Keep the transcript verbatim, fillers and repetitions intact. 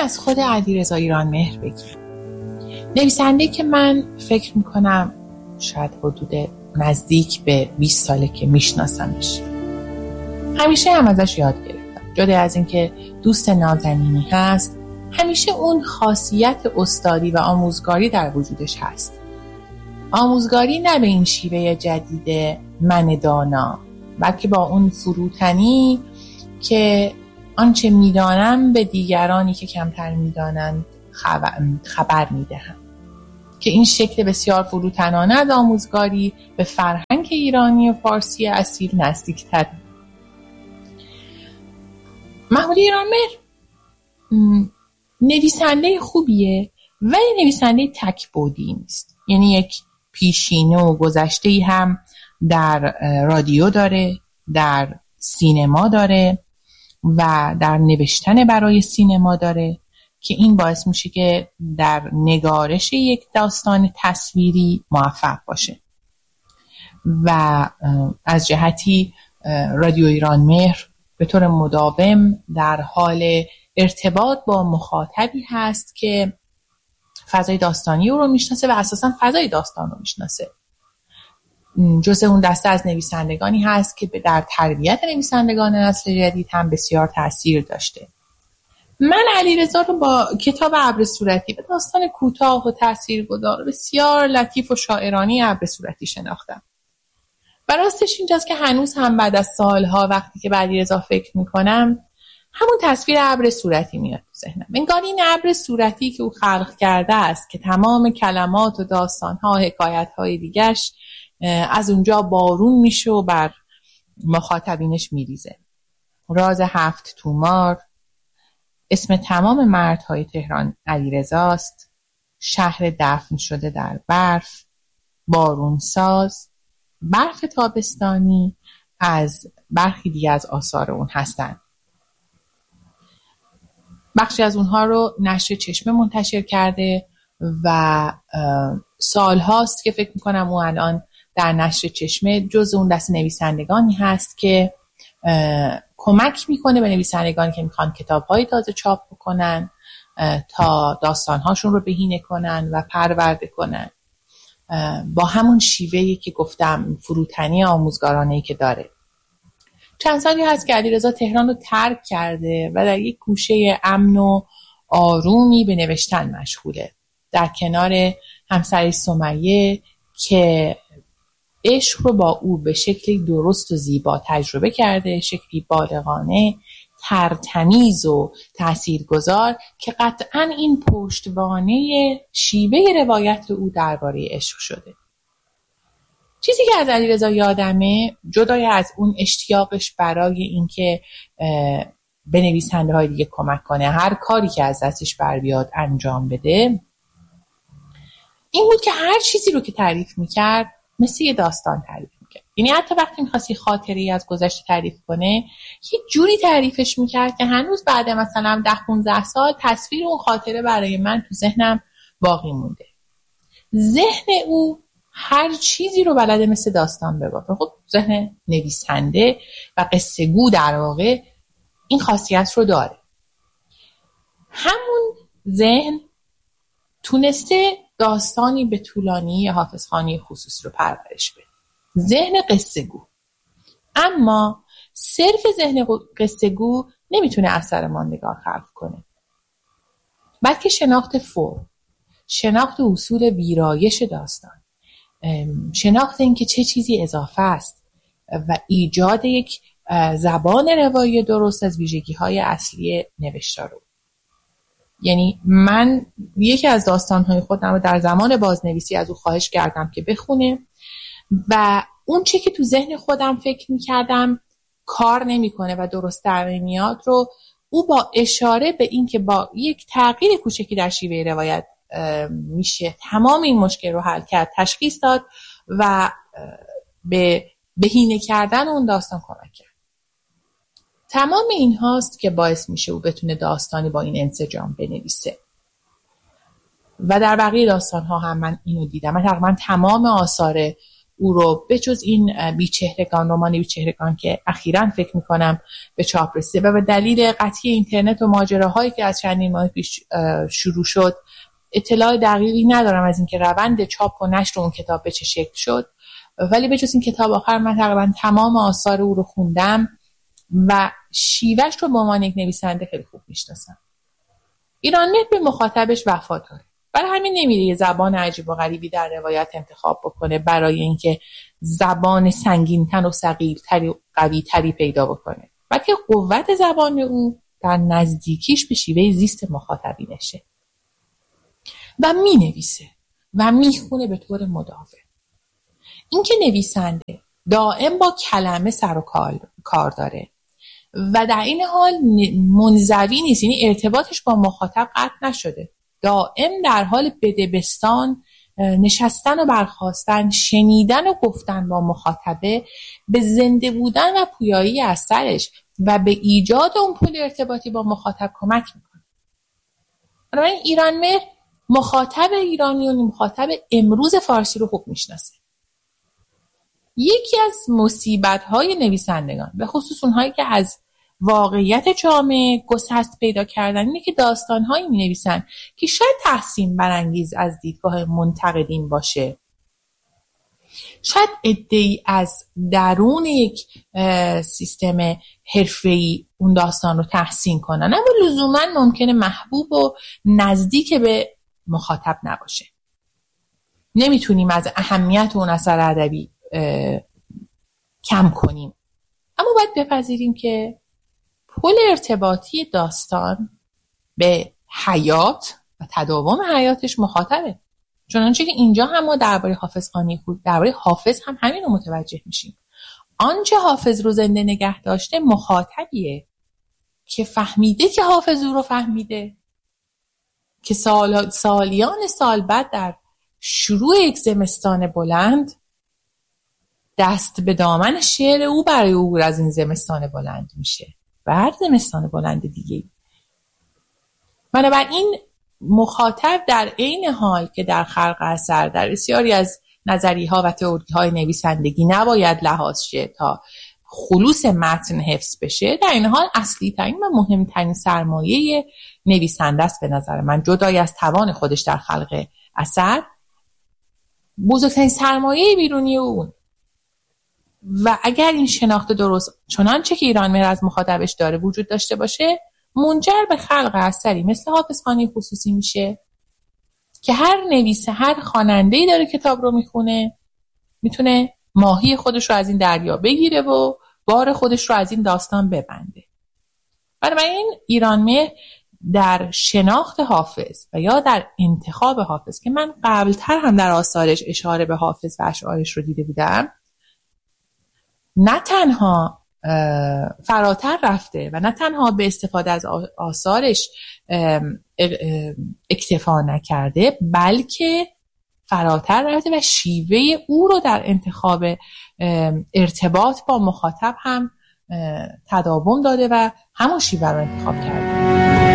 از خود علیرضا ایرانمهر بگیم. نویسنده که من فکر میکنم شاید حدود نزدیک به بیست ساله که میشناسمش. همیشه هم ازش یاد گرفتم. جدا از اینکه دوست نازنینی هست، همیشه اون خاصیت استادی و آموزگاری در وجودش هست. آموزگاری نه به این شیوه جدید من دانا، بلکه با اون فروتنی که آنچه میدانم به دیگرانی که کمتر میدانند خبر, خبر میدهم، که این شکل بسیار فروتنانه از آموزگاری به فرهنگ ایرانی و فارسی اصیل نزدیک‌تر. محمود ایرانمهر نویسنده خوبیه ولی نویسنده تک‌بعدی نیست. یعنی یک پیشینه و گذشته‌ای هم در رادیو داره، در سینما داره و در نوشتن برای سینما داره که این باعث میشه که در نگارش یک داستان تصویری موفق باشه. و از جهتی رادیو ایرانمهر به طور مداوم در حال ارتباط با مخاطبی هست که فضای داستانی او رو میشناسه و اساساً فضای داستان رو میشناسه. جزء اون دسته از نویسندگانی هست که در تربیت نویسندگان نسل جدید هم بسیار تأثیر داشته. من علیرضا رو با کتاب ابر صورتی و داستان کوتاه و تاثیرگذار بسیار لطیف و شاعرانه ابر صورتی شناختم. و راستش اینجاست که هنوز هم بعد از سالها وقتی که به علیرضا فکر میکنم همون تصویر ابر صورتی میاد تو ذهنم. انگار این ابر صورتی که او خلق کرده است که تمام کلمات و داستانها و حکایتهای دیگرش از اونجا بارون میشه و بر مخاطبینش میریزه. راز هفت تومار، اسم تمام مردهای تهران علیرضاست، شهر دفن شده در برف، بارونساز، برف تابستانی از برخی دیگه از آثار اون هستن. بخشی از اونها رو نشر چشمه منتشر کرده و سال هاست که فکر میکنم او الان در نشر چشمه جز اون دست نویسندگانی هست که کمک میکنه به نویسندگانی که میخوان کتاب‌های تازه چاپ بکنن تا داستان‌هاشون رو بهینه کنن و پرورده کنن با همون شیوهی که گفتم فروتنی آموزگارانه‌ای که داره. چند سالی هست که علیرضا تهران رو ترک کرده و در یک گوشه امن و آرومی به نوشتن مشغوله، در کنار همسرش سمیه که عشق رو با او به شکلی درست و زیبا تجربه کرده، شکلی بالغانه، ترتمیز و تاثیرگذار که قطعاً این پشتوانه شیوه روایت او درباره عشق شده. چیزی که از علیرضا یادمه جدای از اون اشتیاقش برای اینکه به نویسنده های دیگه کمک کنه، هر کاری که از دستش بر بیاد انجام بده، این بود که هر چیزی رو که تعریف میکرد مثل یه داستان تعریف میکرد. یعنی حتی وقتی میخواستی خاطری از گذشته تعریف کنه یه جوری تعریفش میکرد که هنوز بعد مثلا ده پونزده سال تصویر اون خاطره برای من تو ذهنم باقی مونده. ذهن او هر چیزی رو بلده مثل داستان ببافه. خب ذهن نویسنده و قصه گو در واقع این خاصیت رو داره. همون ذهن تونسته داستانی به طولانی حافظخانی خصوصی رو پرورش بده، ذهن قصه گو. اما صرف ذهن قصه گو نمیتونه اثر ماندگار خلق کنه، بلکه شناخت فرم، شناخت اصول ویرایش داستان، شناخت این که چه چیزی اضافه است و ایجاد یک زبان روایی درست از ویژگی‌های اصلی نوشتار رو. یعنی من یکی از داستان‌های خودم رو در زمان بازنویسی از او خواهش کردم که بخونه و اون چه که تو ذهن خودم فکر می‌کردم کار نمی‌کنه و درست در نمیاد رو او با اشاره به این که با یک تغییر کوچکی در شیوه روایت میشه تمام این مشکل رو حل کرد، تشخیص داد و به بهینه کردن اون داستان کمک کرد. تمام این هاست که باعث میشه او بتونه داستانی با این انسجام بنویسه و در بقیه داستان ها هم من اینو دیدم. من تقریبا تمام آثار او رو به جز این بیچهرگان، رمان بیچهرگان که اخیراً فکر میکنم به چاپ رسیده و به دلیل قطعی اینترنت و ماجراهایی که از چندین ماه پیش شروع شد اطلاع دقیقی ندارم از اینکه روند چاپ و نشر اون کتاب به چه شکل شد، ولی به جز این کتاب آخر من تقریبا تمام آثار او رو خوندم و شیوهش رو به عنوان یک نویسنده خیلی خوب میشناسم. ایرانمهر به مخاطبش وفاداره، برای همین نمیره یه زبان عجیب و غریبی در روایت انتخاب بکنه برای اینکه زبان سنگین‌تر و ثقیل‌تری و قوی‌تری پیدا بکنه، بلکه قوت زبان او در نزدیکیش به شیوه زیست مخاطبینشه و مینویسه و میخونه به طور مداوم. این که نویسنده دائم با کلمه سر و کار داره و در این حال منزوی نیست، یعنی ارتباطش با مخاطب قطع نشده، دائم در حال بدبستان نشستن و برخاستن، شنیدن و گفتن با مخاطبه به زنده بودن و پویایی اثرش و به ایجاد اون پل ارتباطی با مخاطب کمک میکنه. بنابراین ایرانمهر مخاطب ایرانی و مخاطب امروز فارسی رو خوب میشناسه. یکی از مصیبت‌های نویسندگان به خصوص اونهایی که از واقعیت جامعه گسست پیدا کردن اینه که داستان‌هایی می‌نویسن که شاید تحسین برانگیز از دیدگاه منتقدین باشه، شاید عده‌ای از درون یک سیستم حرفه‌ای اون داستان رو تحسین کنن، اما لزوماً ممکنه محبوب و نزدیک به مخاطب نباشه. نمیتونیم از اهمیت اون اثر ادبی کم کنیم، اما باید بپذیریم که پل ارتباطی داستان به حیات و تداوم حیاتش مخاطبه. چنانچه که اینجا هم ما درباره حافظ قانی درباره حافظ هم همین رو متوجه میشیم. آنچه حافظ رو زنده نگه داشته مخاطبیه که فهمیده که حافظ او رو فهمیده، که سال سالیان سال بعد در شروع یک زمستان بلند دست به دامن شعر او برای عبور از این زمستان بلند میشه و هر زمستان بلند دیگه. بنابراین مخاطب در عین حال که در خلق اثر در بسیاری از نظریه‌ها و تئوری‌های نویسندگی نباید لحاظ شه تا خلوص متن حفظ بشه، در این حال اصلی ترین و مهمترین سرمایه نویسنده است به نظر من، جدای از توان خودش در خلق اثر، بزرگترین سرمایه بیرونی اون. و اگر این شناخت درست چنانچه که ایرانمهر از مخاطبش داره وجود داشته باشه، منجر به خلق اثری مثل حافظ قانی خصوصی میشه که هر نویسه، هر خواننده‌ای داره کتاب رو میخونه میتونه ماهی خودش رو از این دریا بگیره و بار خودش رو از این داستان ببنده. بنابراین ایرانمهر در شناخت حافظ و یا در انتخاب حافظ، که من قبلتر هم در آثارش اشاره به حافظ و اشعارش رو دیده بودم، نه تنها فراتر رفته و نه تنها به استفاده از آثارش اکتفا نکرده، بلکه فراتر رفته و شیوه او رو در انتخاب ارتباط با مخاطب هم تداوم داده و همون شیوه رو انتخاب کرده.